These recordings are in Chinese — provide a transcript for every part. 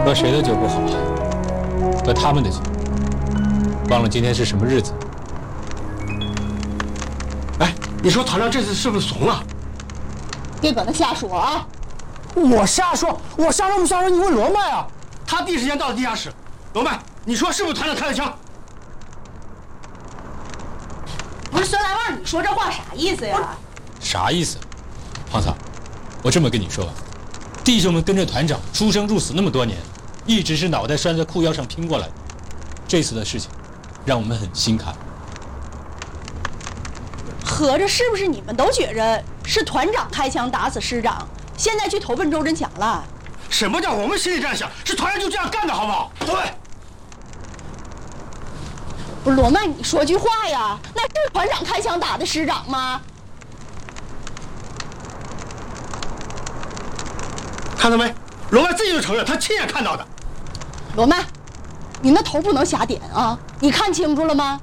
喝谁的酒不好，喝他们的酒。忘了今天是什么日子？ 哎，你说团长这次是不是怂了？ 别搁那瞎说啊！ 我瞎说不瞎说？你问罗麦啊！ 他第一时间到了地下室。罗麦，你说是不是团长开的枪？ 不是孙来旺，你说这话啥意思呀？ 啥意思？胖嫂，我这么跟你说，弟兄们跟着团长出生入死那么多年，一直是脑袋拴在裤腰上拼过来的。这次的事情，让我们很心寒。 合着是不是你们都觉着是团长开枪打死师长，现在去投奔周振强了？ 什么叫我们心里这样想？是团长就这样干的，好不好？对。 不是罗曼，你说句话呀，那是团长开枪打的师长吗？ 看到没？罗曼自己就承认，他亲眼看到的。 罗曼，你那头不能瞎点啊！你看清楚了吗？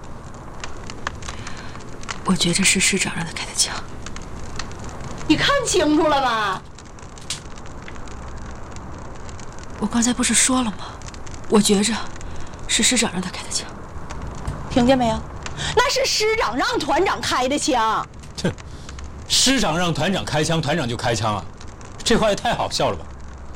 我觉着是师长让他开的枪。 你看清楚了吗？ 我刚才不是说了吗？我觉着是师长让他开的枪。 听见没有？那是师长让团长开的枪。 哼，师长让团长开枪，团长就开枪啊？这话也太好笑了吧？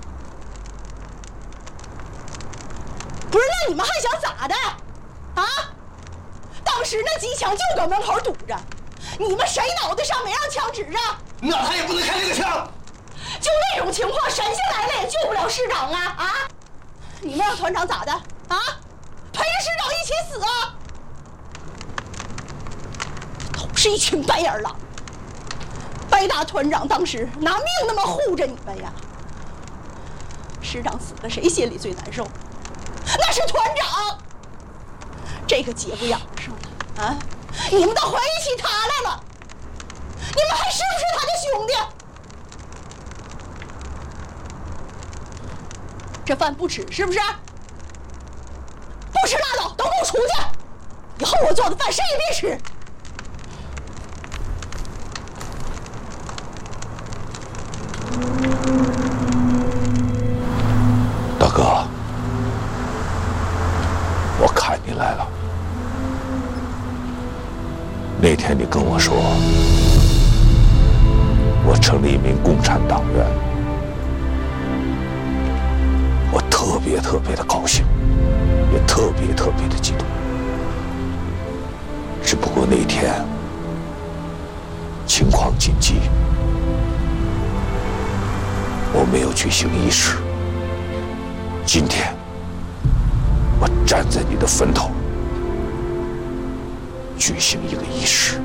不是，那你们还想咋的？啊？当时那机枪就搁门口堵着，你们谁脑袋上没让枪指着？ 那他也不能开这个枪。 就那种情况，神仙来了也救不了师长啊！啊！你们让团长咋的？啊？陪着师长一起死啊！都是一群白眼狼，白大团长当时拿命那么护着你们呀！师长死了，谁心里最难受？那是团长。这个节骨眼上了啊！你们都回忆起他来了，你们还是不是他的兄弟？这饭不吃是不是？不吃拉倒，都给我出去！以后我做的饭谁也别吃。 大哥，我看你来了。那天你跟我说，我成了一名共产党员，我特别的高兴，也特别的激动。只不过那天情况紧急，我没有举行仪式。今天我站在你的坟头举行一个仪式。